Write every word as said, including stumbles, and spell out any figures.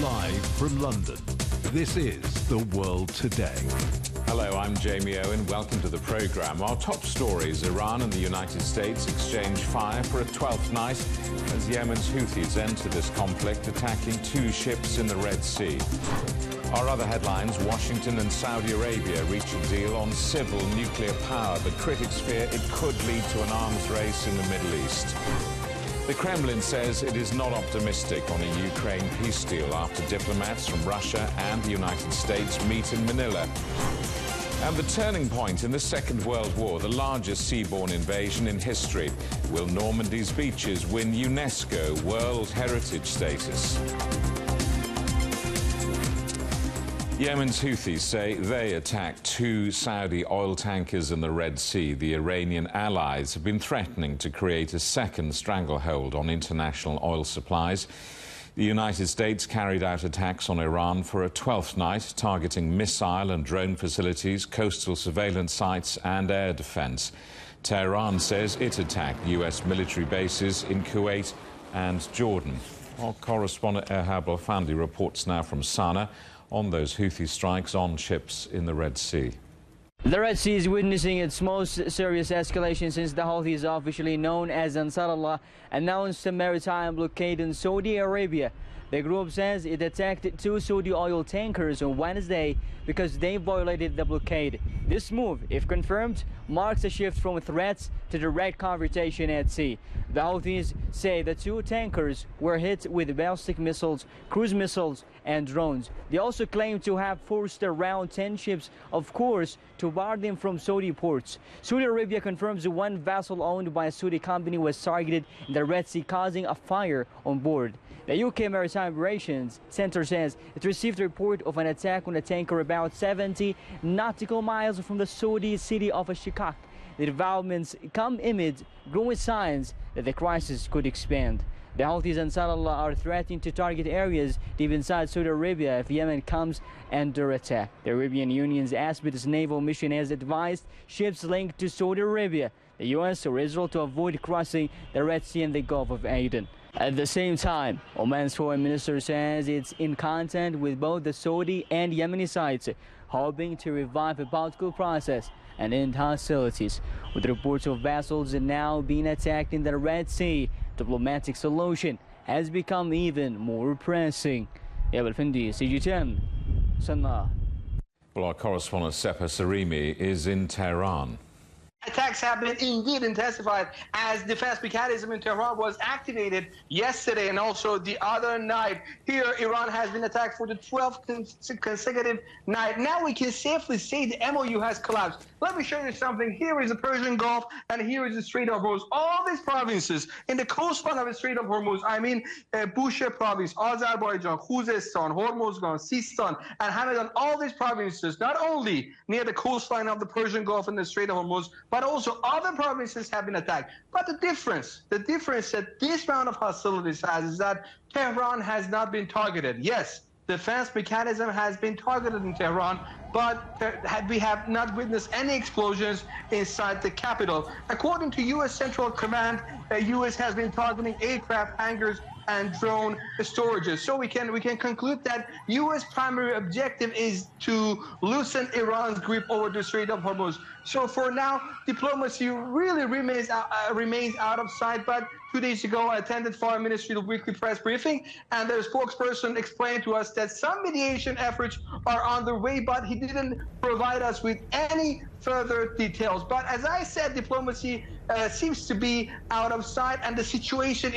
Live from London, this is The World Today. Hello, I'm Jamie Owen. Welcome to the programme. Our top stories: Iran and the United States exchange fire for a twelfth night as Yemen's Houthis enter this conflict, attacking two ships in the Red Sea. Our other headlines: Washington and Saudi Arabia reach a deal on civil nuclear power, but critics fear it could lead to an arms race in the Middle East. The Kremlin says it is not optimistic on a Ukraine peace deal after diplomats from Russia and the United States meet in Manila. And the turning point in the Second World War, the largest seaborne invasion in history. Will Normandy's beaches win UNESCO World Heritage status? Yemen's Houthis say they attacked two Saudi oil tankers in the Red Sea. The Iranian allies have been threatening to create a second stranglehold on international oil supplies. The United States carried out attacks on Iran for a twelfth night, targeting missile and drone facilities, coastal surveillance sites and air defense. Tehran says it attacked U S military bases in Kuwait and Jordan. Our correspondent Erhab Alfandi reports now from Sana'a on those Houthi strikes on ships in the Red Sea. The Red Sea is witnessing its most serious escalation since the Houthis, officially known as Ansarullah, announced a maritime blockade in Saudi Arabia. The group says it attacked two Saudi oil tankers on Wednesday because they violated the blockade. This move, if confirmed, marks a shift from threats to direct confrontation at sea. The Houthis say the two tankers were hit with ballistic missiles, cruise missiles and drones. They also claim to have forced around ten ships, of course, to bar them from Saudi ports. Saudi Arabia confirms one vessel owned by a Saudi company was targeted in the Red Sea, causing a fire on board. The U K Maritime Operations Centre says it received a report of an attack on a tanker about seventy nautical miles from the Saudi city of Shikak. The developments come amid growing signs that the crisis could expand. The Houthis and Ansarullah are threatening to target areas deep inside Saudi Arabia if Yemen comes under attack. The Arabian Union's Aspetus naval mission has advised ships linked to Saudi Arabia, the U S or Israel to avoid crossing the Red Sea and the Gulf of Aden. At the same time, Oman's foreign minister says it's in contact with both the Saudi and Yemeni sides, hoping to revive a political process and end hostilities. With reports of vessels now being attacked in the Red Sea, diplomatic solution has become even more pressing. Erhab Alfandi, C G T N, Sana'a. Well, our correspondent Sepa Sarimi is in Tehran. Attacks have been indeed intensified as defense mechanism in Tehran was activated yesterday and also the other night. Here, Iran has been attacked for the twelfth consecutive night. Now we can safely say the M O U has collapsed. Let me show you something. Here is the Persian Gulf and here is the Strait of Hormuz. All these provinces in the coastline of the Strait of Hormuz, I mean uh, Bushehr province, Azerbaijan, Khuzestan, Hormozgan, Sistan, and Hamadan, all these provinces, not only near the coastline of the Persian Gulf and the Strait of Hormuz, but also other provinces have been attacked. But the difference, the difference that this round of hostilities has is that Tehran has not been targeted. Yes, defense mechanism has been targeted in Tehran, but we have not witnessed any explosions inside the capital. According to U S Central Command, the U S has been targeting aircraft hangars and drone storages. So we can we can conclude that U S primary objective is to loosen Iran's grip over the Strait of Hormuz. So for now, diplomacy really remains uh, remains out of sight. But two days ago, I attended Foreign Ministry weekly press briefing, and the spokesperson explained to us that some mediation efforts are underway, but he didn't provide us with any further details. But as I said, diplomacy uh, seems to be out of sight, and the situation